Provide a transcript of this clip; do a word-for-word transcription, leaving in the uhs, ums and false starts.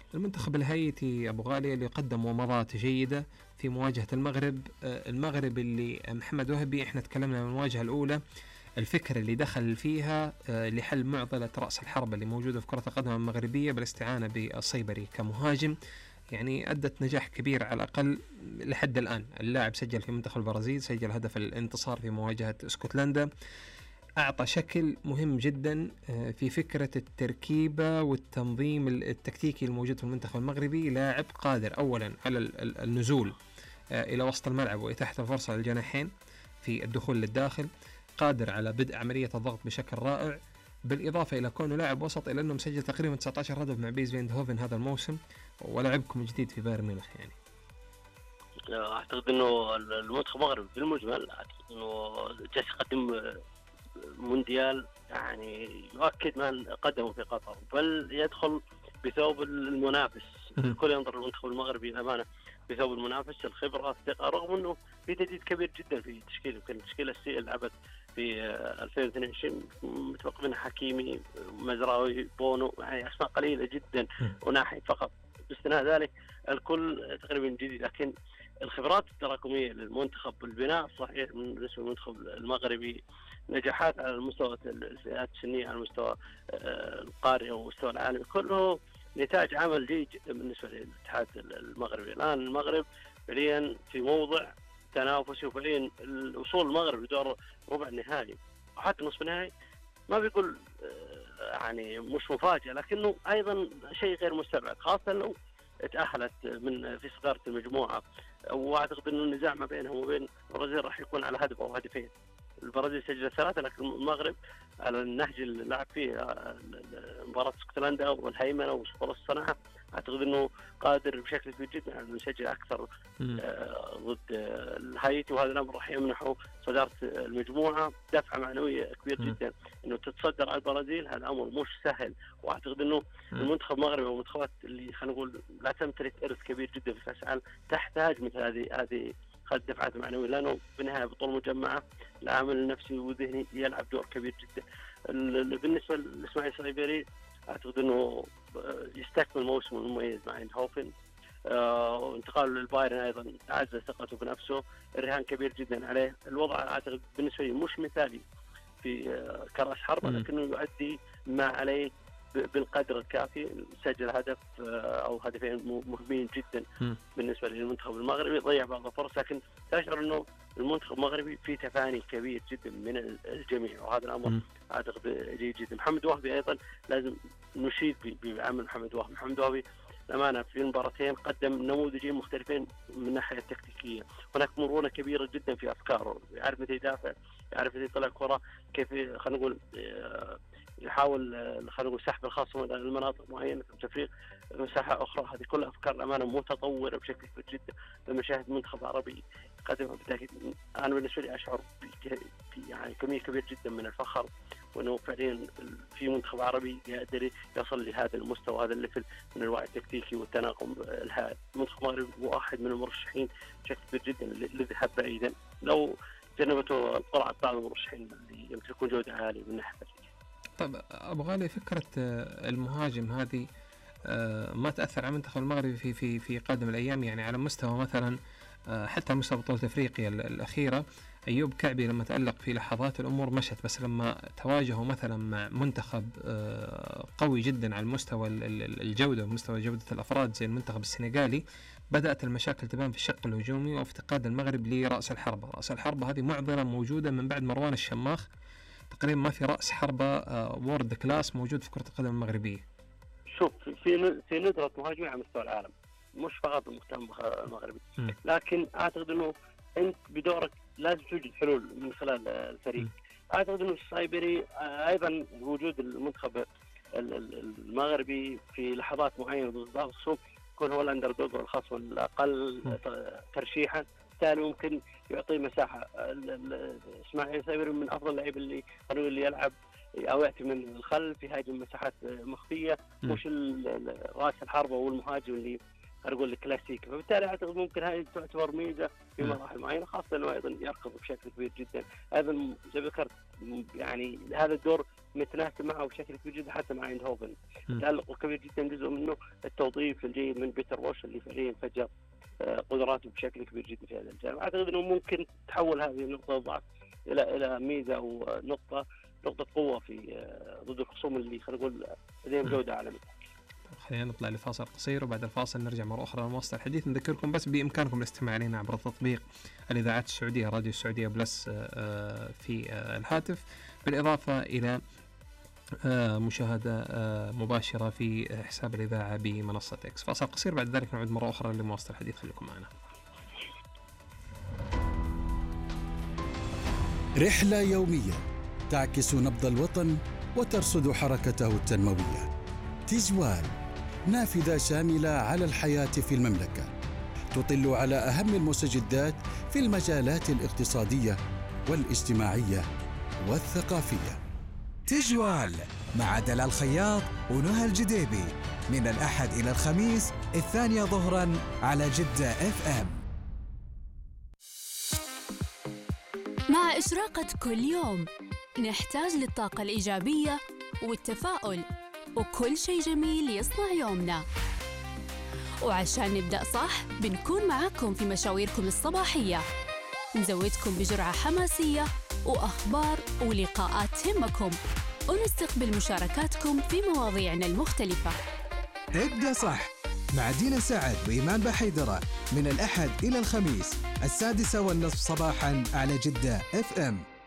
المنتخب الهايتي أبو غالي اللي قدم ومضات جيدة في مواجهة المغرب. المغرب اللي محمد وهبي احنا تكلمنا من المواجهة الأولى، الفكر اللي دخل فيها لحل معضلة رأس الحربة اللي موجودة في كرة القدم المغربية بالاستعانة بالصيبري كمهاجم، يعني أدت نجاح كبير على الأقل لحد الآن. اللاعب سجل في منتخب البرازيل، سجل هدف الانتصار في مواجهة اسكتلندا، أعطى شكل مهم جدا في فكرة التركيبة والتنظيم التكتيكي الموجود في المنتخب المغربي. لاعب قادر أولا على النزول إلى وسط الملعب وإتاحة الفرصة للجناحين في الدخول للداخل، قادر على بدء عملية الضغط بشكل رائع، بالإضافة إلى كونه لاعب وسط إلى أنه مسجل تقريبا تسعة عشر هدف مع بيس فيندهوفن هذا الموسم، ولعبكم جديد في بايرن ميونخ. يعني أعتقد أنه المنتخب المغربي في المجمل أعتقد أنه جالس يقدم مونديال يعني يؤكد ما قدمه في قطر، بل يدخل بثوب المنافس. الكل ينظر للمنتخب المغربي الأمانة بثوب المنافس، الخبرة، الثقة، رغم أنه في تجديد كبير جدا في تشكيله. يمكن التشكيلة السيئة اللي لعبت في ألفين واثنين وعشرين متبقى منها حكيمي، مزراوي، بونو، يعني أسماء قليلة جدا وناحي فقط. باستثناء ذلك الكل تقريبا جديد، لكن الخبرات التراكمية للمنتخب، البناء صحيح بالنسبة للمنتخب المغربي، نجاحات على المستوى الفئات السنية، على المستوى القاري والمستوى العالمي، كله نتاج عمل جيد بالنسبة للاتحاد المغربي. الآن المغرب فعليا في موضع تنافسي، وفعليا الوصول المغرب لدور ربع النهائي وحتى نصف النهائي ما بيقول يعني مش مفاجأة، لكنه أيضا شيء غير مستبعد، خاصة لو تأهلت من في صدارة المجموعة. وأعتقد أنه النزاع ما بينهم وبين البرازيل راح يكون على هدف أو هدفين. البرازيل سجل ثلاثة، لكن المغرب على النهج اللي لعب فيه مباراة اسكتلندا والهيمنة وفرص الصناعة، أعتقد أنه قادر بشكل كبير جدا على أن يسجل أكثر آه ضد الهايتي، وهذا الأمر راح يمنحه صدارة المجموعة دفعة معنوية كبير جدا. أنه تتصدر على البرازيل هذا أمر مش سهل، وأعتقد أنه المنتخب المغربي والمنتخبات اللي خلينا نقول لا تمتلك إرث كبير جدا في كأس العالم تحتاج مثل هذه هذه خد دفعات معنوية، لأنه بالنهاية بطولة مجمعة، العامل النفسي والذهني يلعب دور كبير جدا. بالنسبة لإسماعيل صيبري أعتقد أنه يستكمل موسم مميز مع ايندهوفن، آه، انتقاله للبايرن أيضا أعز ثقته بنفسه، الرهان كبير جدا عليه. الوضع أعتقد بالنسبة لي مش مثالي في آه كرأس حربة، لكنه يؤدي ما عليه بالقدر الكافي. سجل هدف او هدفين مهمين جدا بالنسبه للمنتخب المغربي، ضيع بعض الفرص، لكن تشعر انه المنتخب المغربي في تفاني كبير جدا من الجميع، وهذا الامر اعتقد جيد جدا. محمد وهبي ايضا لازم نشيد بعمل محمد وهبي. محمد وهبي الأمانة في المباراتين قدم نموذجين مختلفين من الناحية التكتيكية، هناك مرونة كبيرة جدا في أفكاره، يعرف متى يدافع، يعرف متى يطلع كرة، كيف خلينا نقول يحاول خلينا نقول سحب الخصم من المناطق معينة في تفريغ مساحة أخرى. هذه كل أفكار الأمانة متطورة بشكل كبير جدا. لما شاهد منتخب عربي قدمها بالتأكيد أنا بالنسبة لي أشعر يعني كمية كبيرة جدا من الفخر، وأنه فعليا في منتخب عربي يقدر يصل لهذا المستوى، هذا الليفل من الوعي التكتيكي والتناغم الهائل. المنتخب المغربي واحد من المرشحين بشكل كبير جدا للذهاب بعيدا لو جنبته القرعة بعض المرشحين اللي يمتلكون جودة عالية من ناحية التكتيك. طب أبو غالي، فكرة المهاجم هذه ما تأثر على المنتخب المغربي في في في قادم الأيام؟ يعني على مستوى مثلا حتى مستوى بطولة أفريقيا الأخيرة، أيوب كعبي لما تألق في لحظات الأمور مشت، بس لما تواجهوا مثلا مع منتخب قوي جدا على المستوى الجودة ومستوى جودة الأفراد زي المنتخب السنغالي، بدأت المشاكل تبان في الشق الهجومي وافتقاد المغرب لرأس الحربة. رأس الحربة هذه معضلة موجودة من بعد مروان الشماخ، تقريبا ما في رأس حربة وورد كلاس موجود في كرة القدم المغربية. شوف، في في ندرة مهاجمين على مستوى العالم، مش فقط المهتم المغربي، لكن أعتقد أنه أنت بدورك لازم توجد حلول من خلال الفريق. أعتقد أنه الصيبري أيضا وجود المنتخب المغربي في لحظات معينة ضد بعض الخصوم يكون هو الأندردوغ والخصم الأقل ترشيحا، بالتالي ممكن يعطي مساحة. إسماعيل صيبري من أفضل اللعيبة اللي قالوا اللي يلعب أو يأتي من الخلف يهاجم مساحات مخفية، مش رأس الحربة والمهاجم اللي أقول الكلاسيك. فبالتالي أعتقد ممكن هذه تعتبر ميزة في مراحل معينة، خاصة أنه أيضا يركض بشكل كبير جدا. أيضا زي ما ذكرت يعني هذا الدور متناسب معه بشكل كبير جدا حتى مع ايندهوفن. تألق كبير جدا جزء منه التوظيف الجيد من بيتر بوش اللي فعليا فجر قدراته بشكل كبير جدا في هذا الجانب. اعتقد انه ممكن تحول هذه النقطه ضعف الى الى ميزه او نقطه نقطه قوه في ضد الخصوم اللي خلينا نقول لديهم جوده عالميه. خلينا نطلع لفاصل قصير وبعد الفاصل نرجع مرة أخرى لمواصل الحديث. نذكركم بس بإمكانكم الاستماع علينا عبر تطبيق الإذاعات السعودية راديو السعودية بلس في الهاتف، بالإضافة إلى مشاهدة مباشرة في حساب الإذاعة بمنصة إكس. فاصل قصير بعد ذلك نعود مرة أخرى لمواصل الحديث، خليكم معنا. رحلة يومية تعكس نبض الوطن وترصد حركته التنموية. تجوال نافذة شاملة على الحياة في المملكة، تطل على أهم المستجدات في المجالات الاقتصادية والاجتماعية والثقافية. تجوال مع دلال خياط ونهى الجديبي من الأحد إلى الخميس الثانية ظهراً على جدة اف ام. مع إشراقة كل يوم نحتاج للطاقة الإيجابية والتفاؤل وكل شيء جميل يصنع يومنا، وعشان نبدأ صح بنكون معاكم في مشاويركم الصباحية، نزودكم بجرعة حماسية وأخبار ولقاءات تهمكم، ونستقبل مشاركاتكم في مواضيعنا المختلفة. ابدأ صح مع دينا سعد وإيمان بحيدرة من الأحد إلى الخميس السادسة والنصف صباحاً على جدة اف ام.